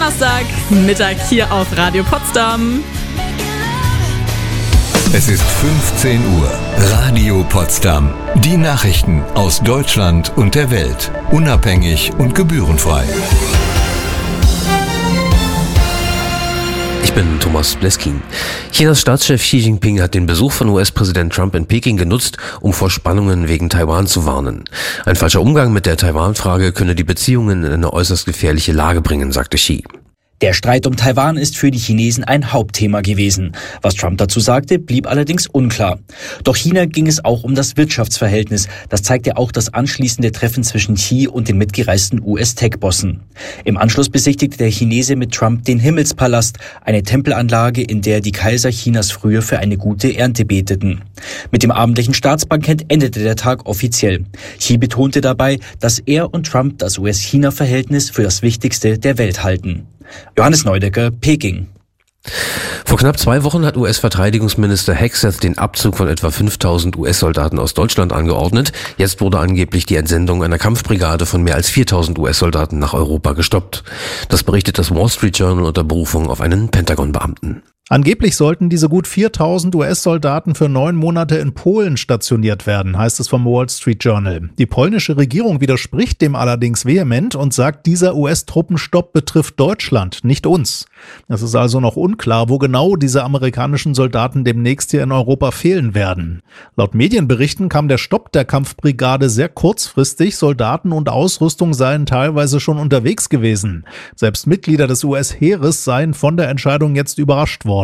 Donnerstagmittag hier auf Radio Potsdam. Es ist 15 Uhr. Radio Potsdam. Die Nachrichten aus Deutschland und der Welt. Unabhängig und gebührenfrei. Ich bin Thomas Bleskin. Chinas Staatschef Xi Jinping hat den Besuch von US-Präsident Trump in Peking genutzt, um vor Spannungen wegen Taiwan zu warnen. Ein falscher Umgang mit der Taiwan-Frage könne die Beziehungen in eine äußerst gefährliche Lage bringen, sagte Xi. Der Streit um Taiwan ist für die Chinesen ein Hauptthema gewesen. Was Trump dazu sagte, blieb allerdings unklar. Doch China ging es auch um das Wirtschaftsverhältnis. Das zeigte auch das anschließende Treffen zwischen Xi und den mitgereisten US-Tech-Bossen. Im Anschluss besichtigte der Chinese mit Trump den Himmelspalast, eine Tempelanlage, in der die Kaiser Chinas früher für eine gute Ernte beteten. Mit dem abendlichen Staatsbankett endete der Tag offiziell. Xi betonte dabei, dass er und Trump das US-China-Verhältnis für das Wichtigste der Welt halten. Johannes Neudecker, Peking. Vor knapp 2 Wochen hat US-Verteidigungsminister Hegseth den Abzug von etwa 5.000 US-Soldaten aus Deutschland angeordnet. Jetzt wurde angeblich die Entsendung einer Kampfbrigade von mehr als 4.000 US-Soldaten nach Europa gestoppt. Das berichtet das Wall Street Journal unter Berufung auf einen Pentagon-Beamten. Angeblich sollten diese gut 4.000 US-Soldaten für 9 Monate in Polen stationiert werden, heißt es vom Wall Street Journal. Die polnische Regierung widerspricht dem allerdings vehement und sagt, dieser US-Truppenstopp betrifft Deutschland, nicht uns. Es ist also noch unklar, wo genau diese amerikanischen Soldaten demnächst hier in Europa fehlen werden. Laut Medienberichten kam der Stopp der Kampfbrigade sehr kurzfristig, Soldaten und Ausrüstung seien teilweise schon unterwegs gewesen. Selbst Mitglieder des US-Heeres seien von der Entscheidung jetzt überrascht worden.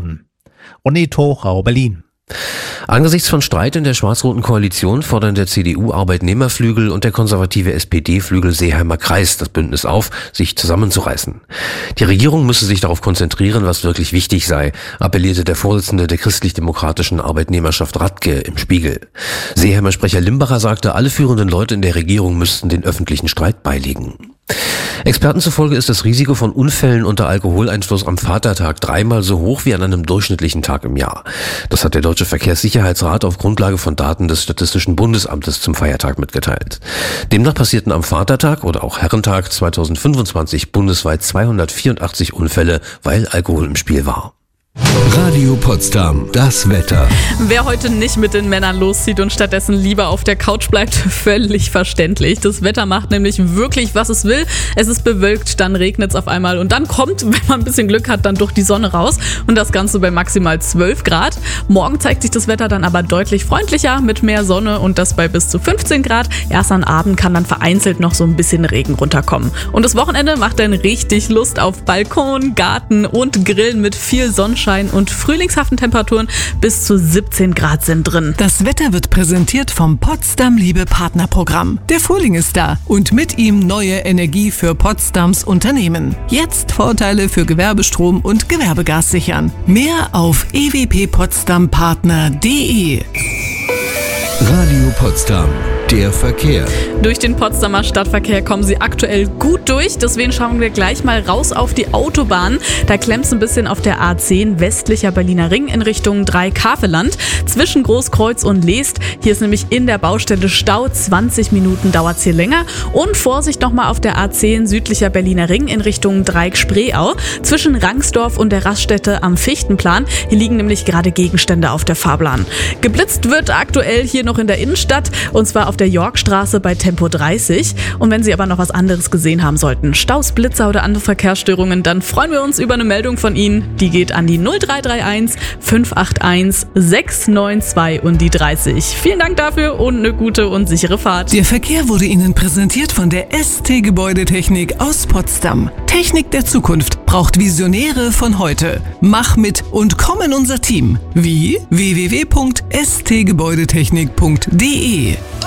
Oneto, Rau, Berlin. Angesichts von Streit in der schwarz-roten Koalition fordern der CDU-Arbeitnehmerflügel und der konservative SPD-Flügel Seeheimer Kreis das Bündnis auf, sich zusammenzureißen. Die Regierung müsse sich darauf konzentrieren, was wirklich wichtig sei, appellierte der Vorsitzende der christlich-demokratischen Arbeitnehmerschaft Radke im Spiegel. Seeheimer Sprecher Limbacher sagte, alle führenden Leute in der Regierung müssten den öffentlichen Streit beilegen. Experten zufolge ist das Risiko von Unfällen unter Alkoholeinfluss am Vatertag 3-mal so hoch wie an einem durchschnittlichen Tag im Jahr. Das hat der Deutsche Verkehrssicherheitsrat auf Grundlage von Daten des Statistischen Bundesamtes zum Feiertag mitgeteilt. Demnach passierten am Vatertag oder auch Herrentag 2025 bundesweit 284 Unfälle, weil Alkohol im Spiel war. Radio Potsdam, das Wetter. Wer heute nicht mit den Männern loszieht und stattdessen lieber auf der Couch bleibt, völlig verständlich. Das Wetter macht nämlich wirklich, was es will. Es ist bewölkt, dann regnet es auf einmal und dann kommt, wenn man ein bisschen Glück hat, dann durch die Sonne raus und das Ganze bei maximal 12 Grad. Morgen zeigt sich das Wetter dann aber deutlich freundlicher mit mehr Sonne und das bei bis zu 15 Grad. Erst am Abend kann dann vereinzelt noch so ein bisschen Regen runterkommen. Und das Wochenende macht dann richtig Lust auf Balkon, Garten und Grillen mit viel Sonnenschein und frühlingshaften Temperaturen. Bis zu 17 Grad sind drin. Das Wetter wird präsentiert vom Potsdam Liebe Partnerprogramm. Der Frühling ist da und mit ihm neue Energie für Potsdams Unternehmen. Jetzt Vorteile für Gewerbestrom und Gewerbegas sichern. Mehr auf ewppotsdampartner.de. Radio Potsdam, der Verkehr. Durch den Potsdamer Stadtverkehr kommen Sie aktuell gut durch. Deswegen schauen wir gleich mal raus auf die Autobahn. Da klemmt es ein bisschen auf der A10 westlicher Berliner Ring in Richtung Dreikaveland. Zwischen Großkreuz und Leest. Hier ist nämlich in der Baustelle Stau. 20 Minuten dauert es hier länger. Und Vorsicht nochmal auf der A10 südlicher Berliner Ring in Richtung Dreieck-Spreeau. Zwischen Rangsdorf und der Raststätte am Fichtenplan. Hier liegen nämlich gerade Gegenstände auf der Fahrbahn. Geblitzt wird aktuell hier noch in der Innenstadt und zwar auf der Yorkstraße bei Tempo 30. Und wenn Sie aber noch was anderes gesehen haben sollten, Staus, Blitzer oder andere Verkehrsstörungen, dann freuen wir uns über eine Meldung von Ihnen. Die geht an die 0331 581 692 und die 30. Vielen Dank dafür und eine gute und sichere Fahrt. Der Verkehr wurde Ihnen präsentiert von der ST Gebäudetechnik aus Potsdam. Technik der Zukunft braucht Visionäre von heute. Mach mit und komm in unser Team. Wie? www.stgebäudetechnik.de